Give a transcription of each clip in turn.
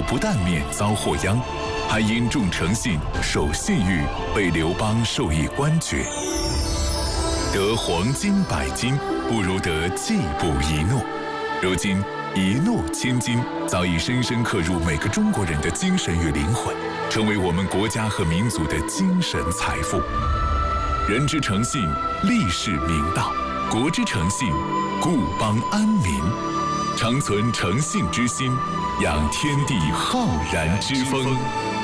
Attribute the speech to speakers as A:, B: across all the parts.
A: 不但免遭祸殃，还因重诚信、守信誉，被刘邦授以官爵。得黄金100斤，不如得季布1诺。如今1诺千金早已深深刻入每个中国人的精神与灵魂，成为我们国家和民族的精神财富。人之诚信，立世明道；国之诚信，固邦安民。常存诚信之心，养天地浩然之风。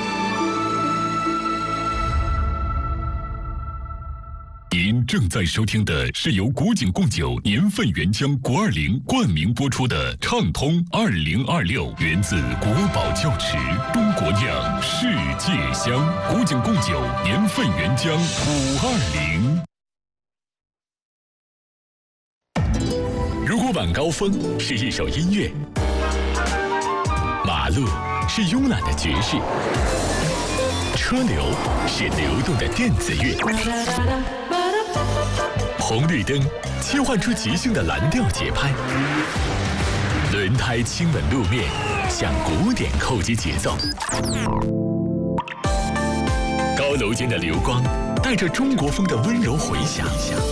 A: 您正在收听的是由古井贡酒年份原浆520冠名播出的《畅通2026》，源自国宝窖池，中国酿，世界香。古井贡酒年份原浆520。如果晚高峰是一首音乐，马路是慵懒的爵士，车流是流动的电子乐，红绿灯切换出即兴的蓝调节拍，轮胎亲吻路面，向鼓点扣击节奏。高楼间的流光带着中国风的温柔回响。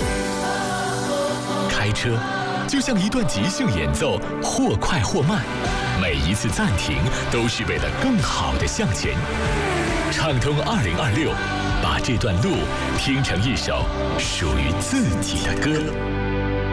A: 开车就像一段即兴演奏，或快或慢，每一次暂停都是为了更好的向前。畅通2026，把这段路听成一首属于自己的歌。